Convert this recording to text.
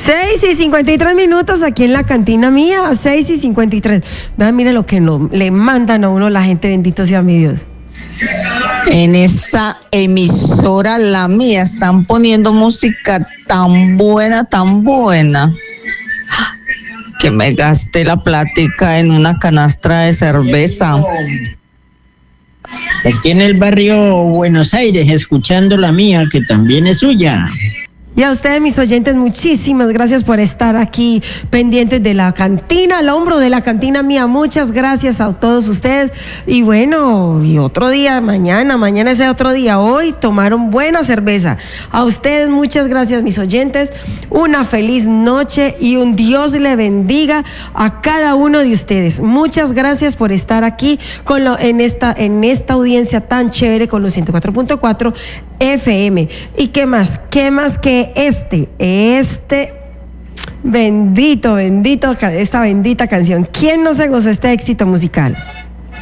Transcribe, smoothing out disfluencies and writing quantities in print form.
6:53 aquí en la cantina mía, 6:53. Vean, mire lo que le mandan a uno la gente, bendito sea mi Dios. En esa emisora, la mía, están poniendo música tan buena, que me gasté la plática en una canastra de cerveza. Aquí en el barrio Buenos Aires, escuchando la mía, que también es suya. Y a ustedes, mis oyentes, muchísimas gracias por estar aquí pendientes de la cantina, al hombro de la cantina mía. Muchas gracias a todos ustedes. Y bueno, y otro día, mañana es otro día. Hoy tomaron buena cerveza. A ustedes, muchas gracias, mis oyentes. Una feliz noche y un Dios le bendiga a cada uno de ustedes. Muchas gracias por estar aquí en esta audiencia tan chévere con los 104.4 FM. ¿Y qué más? ¿Qué más que este bendito, esta bendita canción? ¿Quién no se gozó este éxito musical?